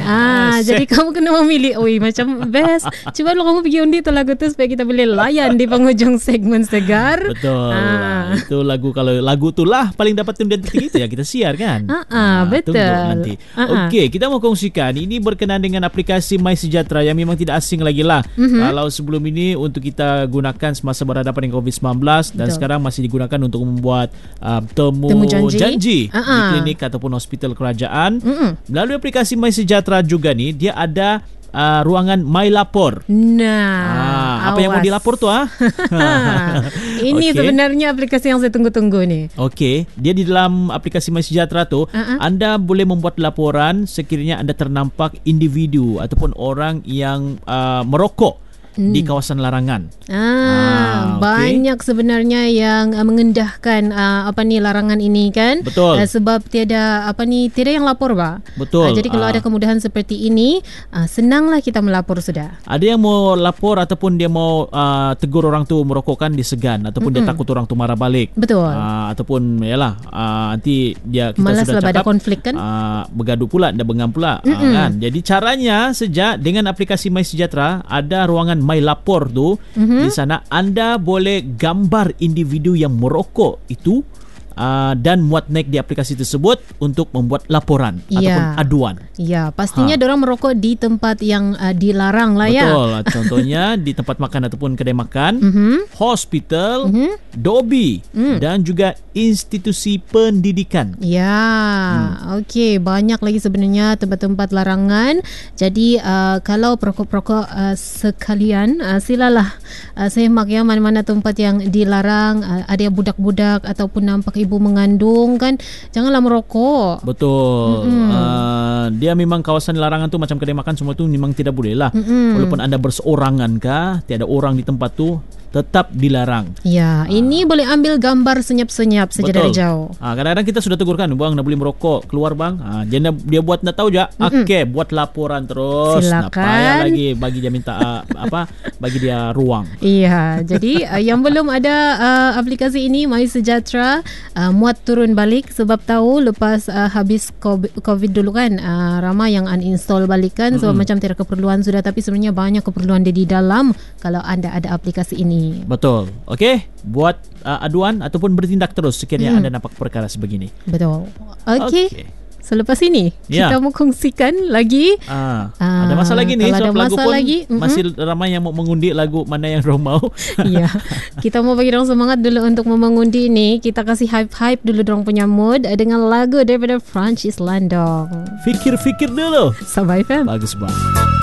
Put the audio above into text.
Jadi kamu kena memilih. Macam best. Cuba lo kamu pergi undi tu lagu tu supaya kita boleh layan di penghujung segmen Segar. Betul. Itu lagu, kalau lagu tu lah paling dapat undian tertinggi itu ya kita siar kan. Betul. Tunggu nanti. Okey, kita mau kongsikan ini berkenaan dengan aplikasi MySejahtera yang memang tidak asing lagi lah. Kalau sebelum ini untuk kita gunakan semasa berhadapan dengan COVID-19 dan sekarang masih digunakan untuk membuat temu janji di klinik ataupun hospital kerajaan. Melalui aplikasi MySejahtera juga nih, dia ada ruangan My Lapor. Apa yang mau dilapor tu Ini sebenarnya aplikasi yang saya tunggu-tunggu ni. Okey, dia di dalam aplikasi MySejahtera tu, anda boleh membuat laporan sekiranya anda ternampak individu ataupun orang yang merokok di kawasan larangan. Banyak sebenarnya yang mengendahkan larangan ini kan. Betul. Sebab tiada yang lapor bah. Betul. Jadi kalau ada kemudahan seperti ini, senanglah kita melapor sudah. Ada yang mau lapor ataupun dia mau tegur orang tu merokokkan, dia segan ataupun dia takut orang tu marah balik. Betul. Ataupun yalah nanti dia kita malas sudah ada cakap konflik kan. Bergaduh pula, dah bengang pula kan. Jadi caranya saja dengan aplikasi MySejahtera ada ruangan My Lapor tu. Di sana anda boleh gambar individu yang merokok itu dan muat naik di aplikasi tersebut untuk membuat laporan ataupun aduan. Ya, pastinya diorang merokok di tempat yang dilarang lah. Betul. Contohnya di tempat makan ataupun kedai makan, hospital, dobi dan juga institusi pendidikan. Okey, banyak lagi sebenarnya tempat-tempat larangan. Jadi kalau perokok-perokok sekalian, silalah semak ya mana-mana tempat yang dilarang. Ada budak-budak ataupun nampak ibu mengandung kan, janganlah merokok. Betul. Dia memang kawasan larangan tu macam kedai makan semua tu memang tidak boleh lah. Walaupun anda berseorangan kah, tiada orang di tempat tu, tetap dilarang. Ini boleh ambil gambar senyap-senyap saja dari jauh. Kadang-kadang kita sudah tegurkan, bang nak boleh merokok, keluar bang. Dia buat nak tahu je. Okey, buat laporan terus. Silakan. Nak payah lagi bagi dia minta bagi dia ruang. Jadi yang belum ada aplikasi ini MySejahtera, muat turun balik sebab tahu lepas habis COVID dulu kan, ramai yang uninstall balik kan sebab macam tiada keperluan sudah, tapi sebenarnya banyak keperluan di dalam kalau anda ada aplikasi ini. Betul. Okey, buat aduan ataupun bertindak terus sekiranya anda nampak perkara sebegini. Betul. Okey. Selepas ini kita mau kongsikan lagi. Ada masa lagi ni, sebab lagu pun lagi, masih ramai yang mau mengundi lagu mana yang diorang mau. Kita mau bagi diorang semangat dulu untuk mengundi ni. Kita kasih hype-hype dulu diorang punya mood dengan lagu daripada Francis Landong. Fikir-fikir dulu. Sabah FM. Bagus banget.